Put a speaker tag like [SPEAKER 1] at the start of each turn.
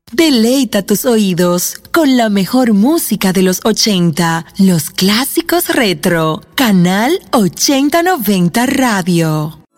[SPEAKER 1] Deleita tus oídos con la mejor música de los 80, los clásicos retro. Canal 8090 Radio.